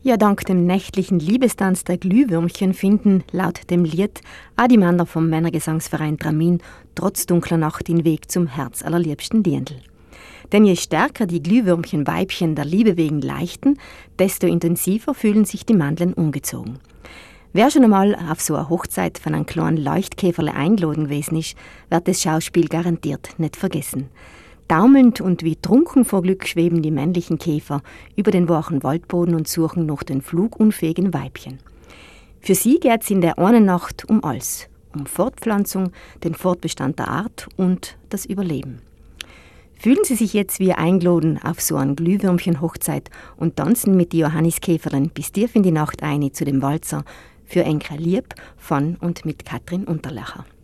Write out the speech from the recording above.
Ja, dank dem nächtlichen Liebestanz der Glühwürmchen finden, laut dem Lied, auch die Männer vom Männergesangsverein Dramin trotz dunkler Nacht den Weg zum herzallerliebsten Dirndl. Denn je stärker die Glühwürmchen-Weibchen der Liebe wegen leichten, desto intensiver fühlen sich die Mandeln umgezogen. Wer schon einmal auf so eine Hochzeit von einem kleinen Leuchtkäferle eingeladen gewesen ist, wird das Schauspiel garantiert nicht vergessen. Taumelnd und wie trunken vor Glück schweben die männlichen Käfer über den wachen Waldboden und suchen nach den flugunfähigen Weibchen. Für sie geht's in der einen Nacht um alles, um Fortpflanzung, den Fortbestand der Art und das Überleben. Fühlen Sie sich jetzt wie eingeladen auf so eine Glühwürmchen-Hochzeit und tanzen mit die Johanniskäferlen bis tief in die Nacht ein zu dem Walzer für Enkel Lieb von und mit Katrin Unterlacher.